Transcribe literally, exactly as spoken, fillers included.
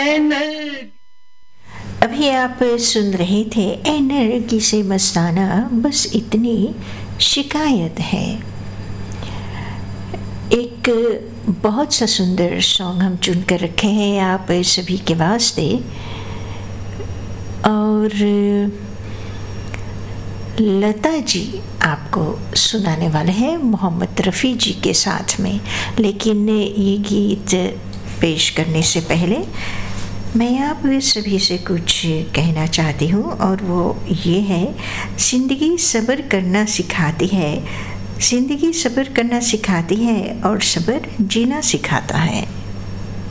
अभी आप सुन रहे थे एनर्जी से मस्ताना, बस इतनी शिकायत है। एक बहुत सा सुंदर सॉन्ग हम चुन कर रखे हैं आप सभी के वास्ते, और लता जी आपको सुनाने वाले हैं मोहम्मद रफ़ी जी के साथ में। लेकिन ये गीत पेश करने से पहले मैं आप सभी से कुछ कहना चाहती हूँ, और वो ये है, ज़िंदगी सब्र करना सिखाती है, ज़िंदगी सब्र करना सिखाती है और सब्र जीना सिखाता है।